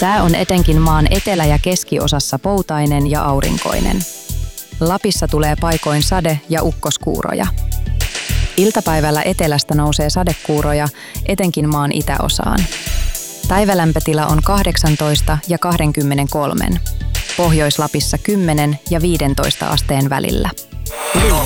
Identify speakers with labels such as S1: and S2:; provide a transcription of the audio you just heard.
S1: Sää on etenkin maan etelä- ja keskiosassa poutainen ja aurinkoinen. Lapissa tulee paikoin sade- ja ukkoskuuroja. Iltapäivällä etelästä nousee sadekuuroja, etenkin maan itäosaan. Päivälämpötila on 18 ja 23. Pohjois-Lapissa 10 ja 15 asteen välillä.